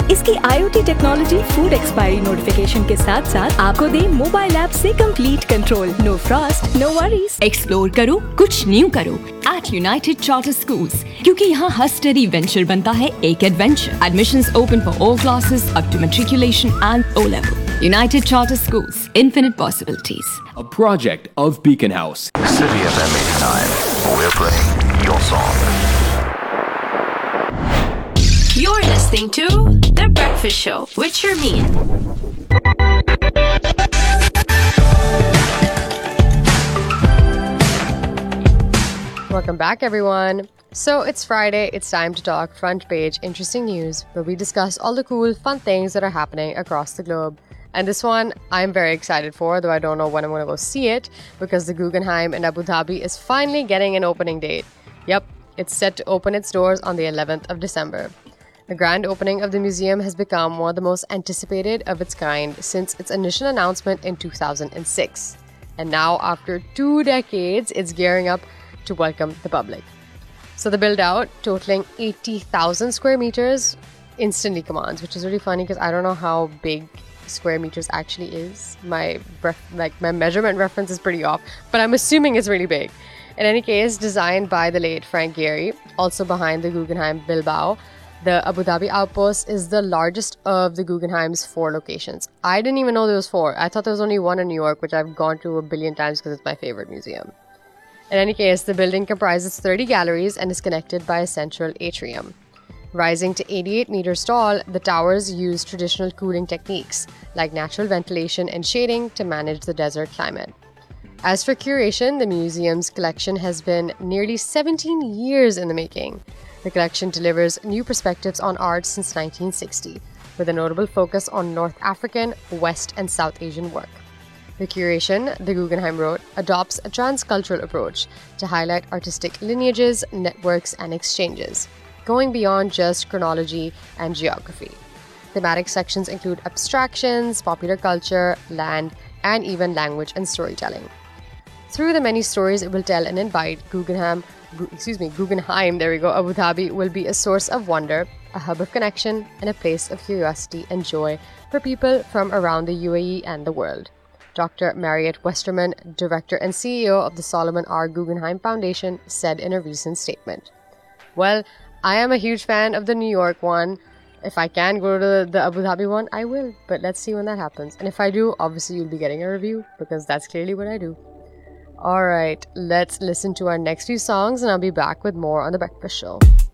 इसकी IoT technology food expiry notification के साथ साथ आपको दे मोबाइल ऐप से complete control. No Frost, no worries. Explore करो, कुछ न्यू करो at United Charter Schools, क्योंकि यहाँ हर स्टडी वेंचर बनता है एक adventure. Admissions open for all classes up to matriculation and O-level. United Charter Schools, infinite possibilities. A project of Beacon House. City FM 89. We're playing your song. You're listening to The Breakfast Show with Sharmeen. Welcome back, everyone. So it's Friday, it's time to talk front page interesting news, where we discuss all the cool, fun things that are happening across the globe. And this one I'm very excited for, though I don't know when I'm going to go see it, because the Guggenheim in Abu Dhabi is finally getting an opening date. Yep, it's set to open its doors on the 11th of December. The grand opening of the museum has become one of the most anticipated of its kind since its initial announcement in 2006. And now, after 2 decades, it's gearing up to welcome the public. So the build-out, totaling 80,000 square meters, instantly commands, which is really funny because I don't know how big square meters actually is. My measurement reference is pretty off, but I'm assuming it's really big. In any case, designed by the late Frank Gehry, also behind the Guggenheim Bilbao, the Abu Dhabi outpost is the largest of the Guggenheim's 4 locations. I didn't even know there was 4. I thought there was only one in New York, which I've gone to a billion times because it's my favorite museum. In any case, the building comprises 30 galleries and is connected by a central atrium. Rising to 88 meters tall, the towers use traditional cooling techniques like natural ventilation and shading to manage the desert climate. As for curation, the museum's collection has been nearly 17 years in the making. The collection delivers new perspectives on art since 1960, with a notable focus on North African, West, and South Asian work. The curation, the Guggenheim wrote, adopts a transcultural approach to highlight artistic lineages, networks, and exchanges, going beyond just chronology and geography. Thematic sections include abstractions, popular culture, land, and even language and storytelling. Through the many stories it will tell and invite, Guggenheim, Abu Dhabi will be a source of wonder, a hub of connection, and a place of curiosity and joy for people from around the UAE and the world. Dr. Mariette Westerman, Director and CEO of the Solomon R. Guggenheim Foundation, said in a recent statement. Well, I am a huge fan of the New York one. If I can go to the Abu Dhabi one, I will, but let's see when that happens. And if I do, obviously you'll be getting a review, because that's clearly what I do. Alright, let's listen to our next few songs and I'll be back with more on The Breakfast Show.